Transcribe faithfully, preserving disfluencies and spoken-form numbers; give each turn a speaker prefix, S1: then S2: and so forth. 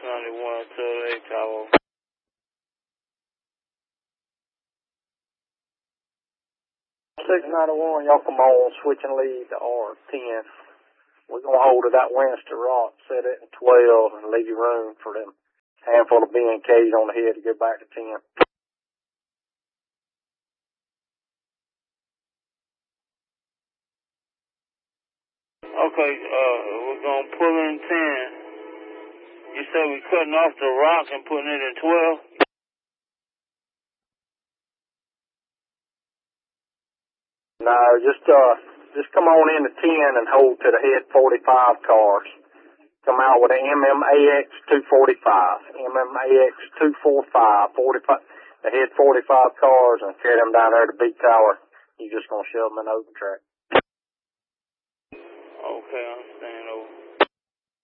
S1: ninety-one to the eight tower.
S2: six ninety-one, y'all come on, switch and lead to R ten. We're going to hold to that Winchester rock, set it in twelve, and leave you room for them handful of B and Ks on the head to get back to ten.
S1: Okay, uh, we're going to pull in ten. You said we're cutting off the rock and putting it in twelve?
S2: No, just, uh, just come on into ten and hold to the head forty-five cars. Come out with an M M A X two forty-five, M M A X two forty-five, forty-five, the head forty-five cars, and carry them down there to B Tower. You're just going to shove them in the open track.
S1: Okay.